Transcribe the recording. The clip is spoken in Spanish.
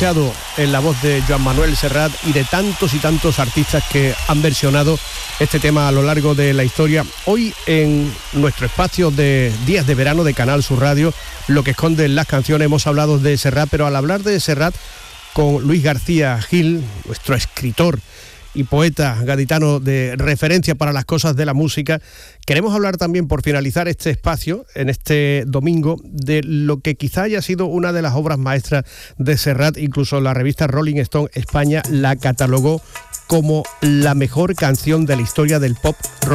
escuchado en la voz de Joan Manuel Serrat y de tantos y tantos artistas que han versionado este tema a lo largo de la historia. Hoy en nuestro espacio de Días de Verano de Canal Sur Radio, lo que esconden las canciones, hemos hablado de Serrat, pero al hablar de Serrat con Luis García Gil, nuestro escritor y poeta gaditano de referencia para las cosas de la música, queremos hablar también, por finalizar este espacio, en este domingo, de lo que quizá haya sido una de las obras maestras de Serrat. Incluso la revista Rolling Stone España la catalogó como la mejor canción de la historia del pop rock